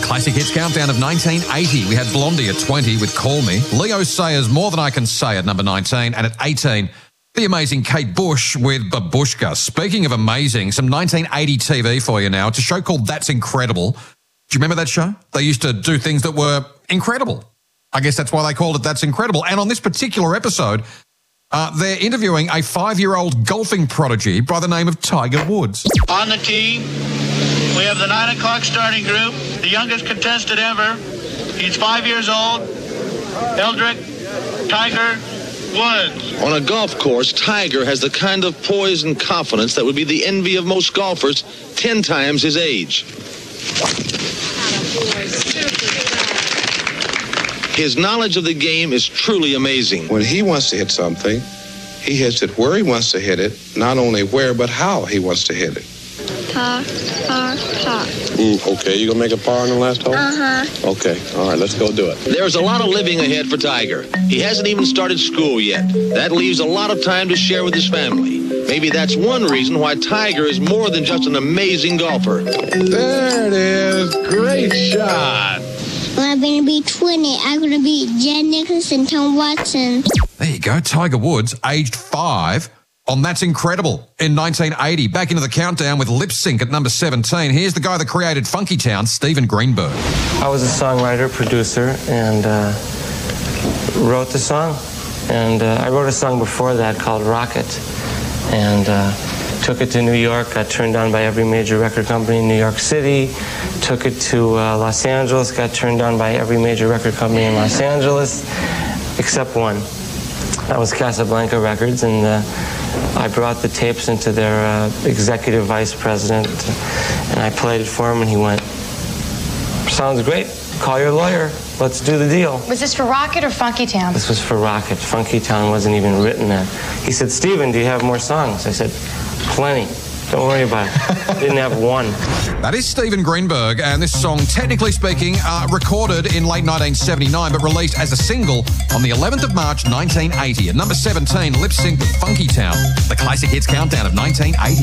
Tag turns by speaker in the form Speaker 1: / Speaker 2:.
Speaker 1: Classic Hits Countdown of 1980. We had Blondie at 20 with Call Me. Leo Sayers, More Than I Can Say at number 19. And at 18, the amazing Kate Bush with Babushka. Speaking of amazing, some 1980 TV for you now. It's a show called That's Incredible. Do you remember that show? They used to do things that were incredible. I guess that's why they called it That's Incredible. And on this particular episode, they're interviewing a 5-year-old golfing prodigy by the name of Tiger Woods.
Speaker 2: On the tee, we have the 9 o'clock starting group, the youngest contestant ever. He's 5 years old, Eldrick Tiger Woods.
Speaker 3: On a golf course, Tiger has the kind of poise and confidence that would be the envy of most golfers 10 times his age. His knowledge of the game is truly amazing.
Speaker 4: When he wants to hit something, he hits it where he wants to hit it, not only where, but how he wants to hit it.
Speaker 5: Par.
Speaker 4: Okay, you gonna make a par on the last hole?
Speaker 5: Uh-huh.
Speaker 4: Okay, all right, let's go do it.
Speaker 3: There's a lot of living ahead for Tiger. He hasn't even started school yet. That leaves a lot of time to share with his family. Maybe that's one reason why Tiger is more than just an amazing golfer.
Speaker 4: There it is. Great shot.
Speaker 5: When I'm going to be 20, I'm going to beat Jen Nicklaus and Tom Watson.
Speaker 1: There you go, Tiger Woods, aged 5 on That's Incredible in 1980. Back into the countdown with Lip Sync at number 17. Here's the guy that created Funky Town, Steven Greenberg.
Speaker 6: I was a songwriter, producer, and wrote the song. And I wrote a song before that called Rocket. And took it to New York, got turned down by every major record company in New York City. Took it to Los Angeles, got turned down by every major record company in Los Angeles, except one. That was Casablanca Records, and I brought the tapes into their executive vice president, and I played it for him, and he went, "Sounds great. Call your lawyer. Let's do the deal."
Speaker 7: Was this for Rocket or Funky Town?
Speaker 6: This was for Rocket. Funky Town wasn't even written then. He said, "Steven, do you have more songs?" I said, "Plenty. Don't worry about it." Didn't have one.
Speaker 1: That is Steven Greenberg, and this song, technically speaking, recorded in late 1979, but released as a single on the 11th of March, 1980. At number 17, Lip Sync with Funky Town, the Classic Hits Countdown of 1980.